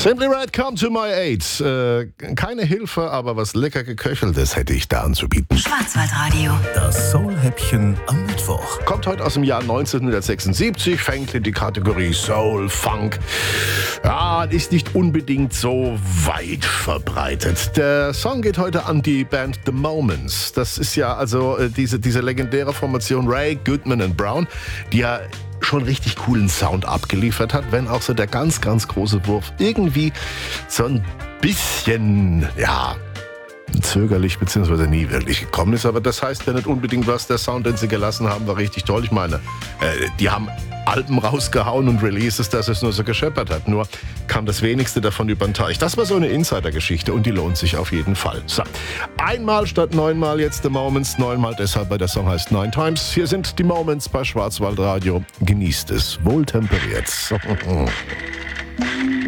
Simply Red, come to my aid. Keine Hilfe, aber was lecker geköcheltes hätte ich da anzubieten. Schwarzwaldradio. Das Soul-Häppchen am Mittwoch. Kommt heute aus dem Jahr 1976, fängt in die Kategorie Soul, Funk. Ja, ist nicht unbedingt so weit verbreitet. Der Song geht heute an die Band The Moments. Das ist ja also diese legendäre Formation Ray, Goodman und Brown, die ja schon richtig coolen Sound abgeliefert hat, wenn auch so der ganz, ganz große Wurf irgendwie so ein bisschen, zögerlich bzw. nie wirklich gekommen ist. Aber das heißt ja nicht unbedingt was. Der Sound, den sie gelassen haben, war richtig toll. Ich meine, die haben Alben rausgehauen und Releases, dass es nur so gescheppert hat. Nur kam das wenigste davon über den Teich. Das war so eine Insider-Geschichte und die lohnt sich auf jeden Fall. So, einmal statt 9-mal jetzt The Moments. 9-mal deshalb, weil der Song heißt 9 Times. Hier sind die Moments bei Schwarzwaldradio. Genießt es wohltemperiert.